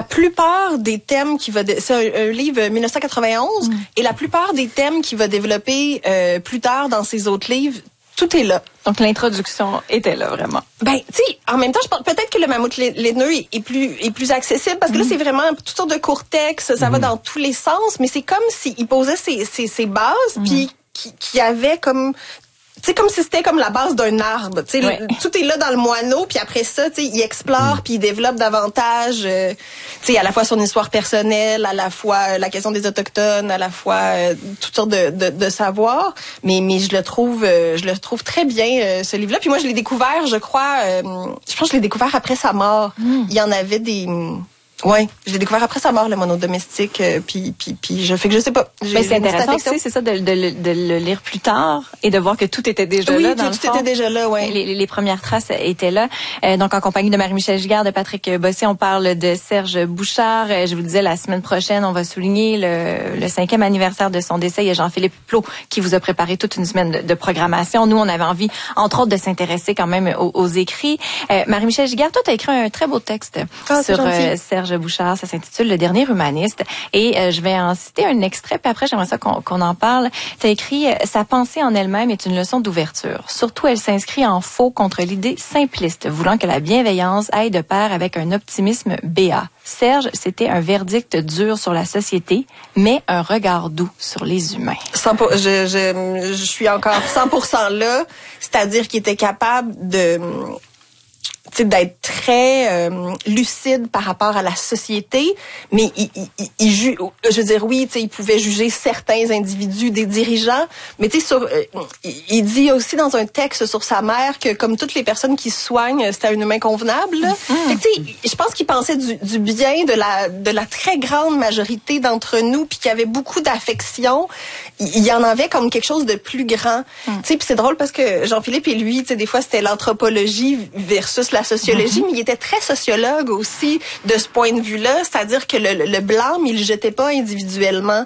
plupart des thèmes c'est un livre 1991 et la plupart des thèmes qu'il va développer plus tard dans ses autres livres, tout est là. Donc l'introduction était là vraiment. Ben, tu sais, en même temps, je pense peut-être que le Mammouth laineux est plus accessible parce que là c'est vraiment toutes sortes de courts textes, ça va dans tous les sens, mais c'est comme s'il posait ses bases puis qui avait comme c'est comme si c'était comme la base d'un arbre, tu sais, tout est là dans le moineau, puis après ça, tu sais, il explore puis il développe davantage, tu sais, à la fois son histoire personnelle, à la fois la question des autochtones, à la fois toutes sortes de savoirs, mais je le trouve très bien ce livre-là. Puis moi je l'ai découvert, je crois, je pense que je l'ai découvert après sa mort. Il y en avait des je l'ai découvert après sa mort, le mono domestique, puis je sais pas. Mais c'est intéressant aussi, c'est ça, de le lire plus tard et de voir que tout était déjà là. Oui, tout était déjà là, ouais. Les premières traces étaient là. Donc, en compagnie de Marie-Michel Giguère, de Patrick Bossé, on parle de Serge Bouchard. Je vous le disais, la semaine prochaine, on va souligner le 5e anniversaire de son décès. Il y a Jean-Philippe Plot qui vous a préparé toute une semaine de programmation. Nous, on avait envie, entre autres, de s'intéresser quand même aux écrits. Marie-Michel Giguère, toi, tu as écrit un très beau texte sur Serge Bouchard, ça s'intitule Le dernier humaniste, et je vais en citer un extrait, puis après j'aimerais ça qu'on en parle. Tu as écrit « Sa pensée en elle-même est une leçon d'ouverture. Surtout, elle s'inscrit en faux contre l'idée simpliste, voulant que la bienveillance aille de pair avec un optimisme béat. Serge, c'était un verdict dur sur la société, mais un regard doux sur les humains. » Je suis encore 100% là, c'est-à-dire qu'il était capable d'être très lucide par rapport à la société, mais je veux dire, oui, il pouvait juger certains individus, des dirigeants, mais il dit aussi dans un texte sur sa mère que comme toutes les personnes qui se soignent, c'était un humain convenable. Je pense qu'il pensait du bien de la très grande majorité d'entre nous, puis qu'il y avait beaucoup d'affection. Il y en avait comme quelque chose de plus grand. Puis c'est drôle parce que Jean-Philippe et lui, des fois c'était l'anthropologie versus la sociologie, mais il était très sociologue aussi de ce point de vue-là, c'est-à-dire que le blâme, il le jetait pas individuellement.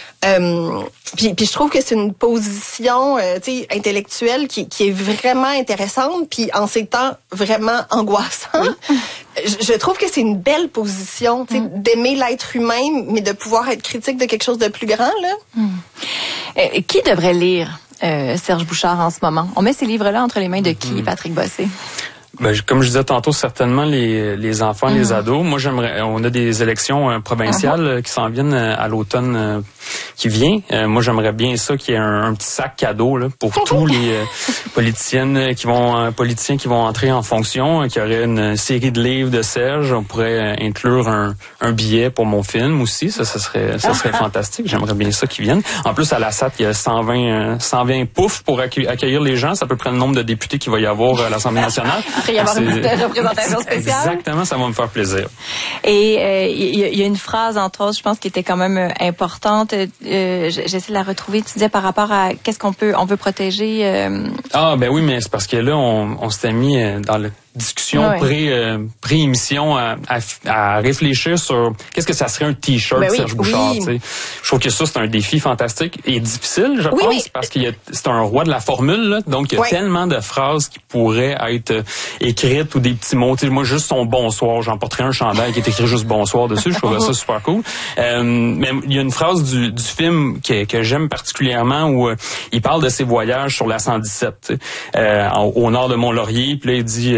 Puis je trouve que c'est une position intellectuelle qui est vraiment intéressante, puis en ces temps vraiment angoissant. Je trouve que c'est une belle position, d'aimer l'être humain, mais de pouvoir être critique de quelque chose de plus grand, là. Qui devrait lire Serge Bouchard en ce moment? On met ces livres-là entre les mains de qui, Patrick Bossé? Ben, comme je disais tantôt, certainement les enfants, les ados. Moi, on a des élections provinciales qui s'en viennent à l'automne qui vient. Moi, j'aimerais bien ça qu'il y ait un petit sac cadeau là, pour tous les politiciens qui vont entrer en fonction, qu'il y aurait une série de livres de Serge. On pourrait inclure un billet pour mon film aussi. Ça serait fantastique. J'aimerais bien ça qu'ils viennent. En plus, à la SAT, il y a 120 poufs pour accueillir les gens. C'est à peu près le nombre de députés qu'il va y avoir à l'Assemblée nationale. Après y avoir une petite représentation spéciale. Exactement, ça va me faire plaisir. Et il y a une phrase, entre autres, je pense, qui était quand même importante. J'essaie de la retrouver. Tu disais par rapport à qu'est-ce qu'on peut protéger. Ben oui, mais c'est parce que là, on s'était mis dans le discussion pré-émission à réfléchir sur qu'est-ce que ça serait un t-shirt Serge Bouchard. Je trouve que ça, c'est un défi fantastique et difficile, je pense, parce que c'est un roi de la formule, là, donc il y a tellement de phrases qui pourraient être écrites ou des petits mots. T'sais, moi, juste son bonsoir, j'en porterais un chandail qui est écrit juste bonsoir dessus, je trouverais ça super cool. Mais il y a une phrase du film que j'aime particulièrement où il parle de ses voyages sur la 117, au nord de Mont-Laurier, puis là, il dit...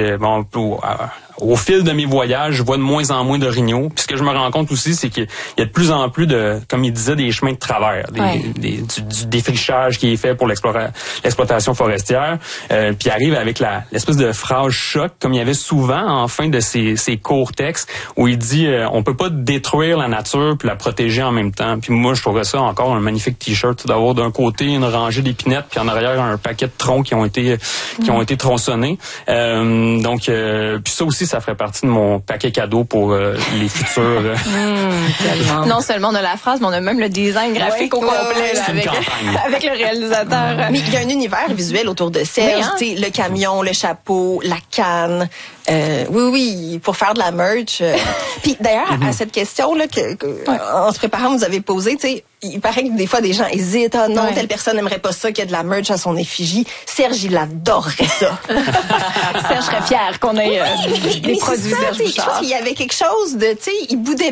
au fil de mes voyages, je vois de moins en moins d'orignaux. Puis ce que je me rends compte aussi, c'est qu'il y a de plus en plus de, comme il disait, des chemins de travers, du défrichage qui est fait pour l'exploitation forestière. Puis il arrive avec l'espèce de phrase choc, comme il y avait souvent en fin de ces courts textes, où il dit on peut pas détruire la nature puis la protéger en même temps. Puis moi, je trouverais ça encore un magnifique t-shirt, d'avoir d'un côté une rangée d'épinettes, puis en arrière un paquet de troncs qui ont été tronçonnés. Donc, puis ça aussi, ça ferait partie de mon paquet cadeau pour les futurs. Non seulement on a la phrase, mais on a même le design graphique au complet avec le réalisateur. Mais il y a un univers visuel autour de Serge, le camion, le chapeau, la canne. Oui, pour faire de la merch. Puis d'ailleurs, à cette question-là en se préparant, vous avez posé, tu sais, il paraît que des fois, des gens hésitent. Ah non, telle personne n'aimerait pas ça, qu'il y a de la merch à son effigie. Serge, il adorerait ça. Serge serait fier qu'on ait des produits Serge Bouchard. Je pense qu'il y avait quelque chose de, tu sais, il boudait